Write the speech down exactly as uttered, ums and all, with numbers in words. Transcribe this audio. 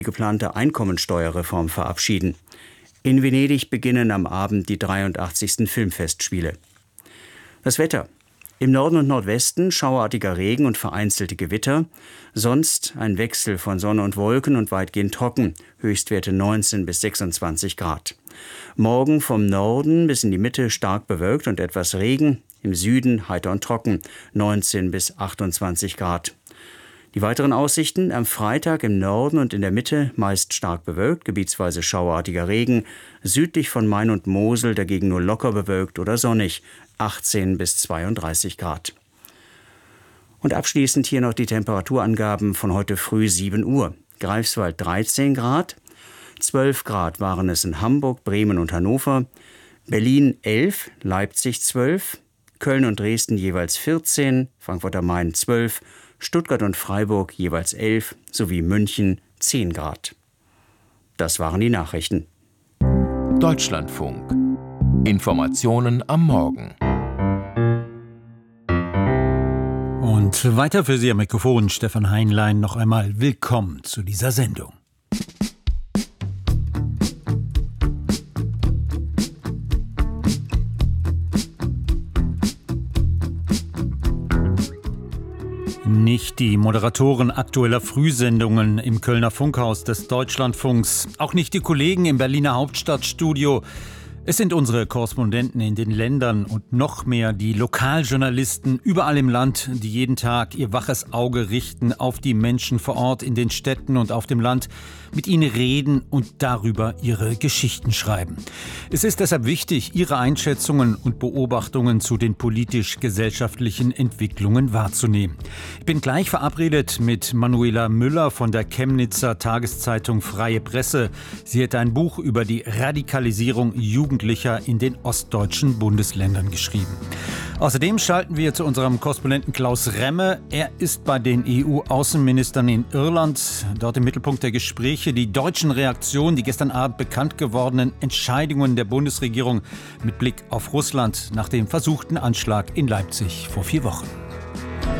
die geplante Einkommensteuerreform verabschieden. In Venedig beginnen am Abend die dreiundachtzigsten Filmfestspiele. Das Wetter. Im Norden und Nordwesten schauerartiger Regen und vereinzelte Gewitter. Sonst ein Wechsel von Sonne und Wolken und weitgehend trocken. Höchstwerte neunzehn bis sechsundzwanzig Grad. Morgen vom Norden bis in die Mitte stark bewölkt und etwas Regen. Im Süden heiter und trocken. neunzehn bis achtundzwanzig Grad. Die weiteren Aussichten: am Freitag im Norden und in der Mitte meist stark bewölkt, gebietsweise schauerartiger Regen. Südlich von Main und Mosel dagegen nur locker bewölkt oder sonnig. achtzehn bis zweiunddreißig Grad. Und abschließend hier noch die Temperaturangaben von heute früh sieben Uhr. Greifswald dreizehn Grad, zwölf Grad waren es in Hamburg, Bremen und Hannover, Berlin elf, Leipzig zwölf, Köln und Dresden jeweils vierzehn, Frankfurt am Main zwölf, Stuttgart und Freiburg jeweils elf sowie München zehn Grad. Das waren die Nachrichten. Deutschlandfunk. Informationen am Morgen. Und weiter für Sie am Mikrofon Stefan Heinlein. Noch einmal willkommen zu dieser Sendung. Nicht die Moderatoren aktueller Frühsendungen im Kölner Funkhaus des Deutschlandfunks, auch nicht die Kollegen im Berliner Hauptstadtstudio. Es sind unsere Korrespondenten in den Ländern und noch mehr die Lokaljournalisten überall im Land, die jeden Tag ihr waches Auge richten auf die Menschen vor Ort in den Städten und auf dem Land, mit ihnen reden und darüber ihre Geschichten schreiben. Es ist deshalb wichtig, ihre Einschätzungen und Beobachtungen zu den politisch-gesellschaftlichen Entwicklungen wahrzunehmen. Ich bin gleich verabredet mit Manuela Müller von der Chemnitzer Tageszeitung Freie Presse. Sie hat ein Buch über die Radikalisierung Jugendlicher in den ostdeutschen Bundesländern geschrieben. Außerdem schalten wir zu unserem Korrespondenten Klaus Remme. Er ist bei den E U-Außenministern in Irland. Dort im Mittelpunkt der Gespräche die deutschen Reaktionen, die gestern Abend bekannt gewordenen Entscheidungen der Bundesregierung mit Blick auf Russland nach dem versuchten Anschlag in Leipzig vor vier Wochen.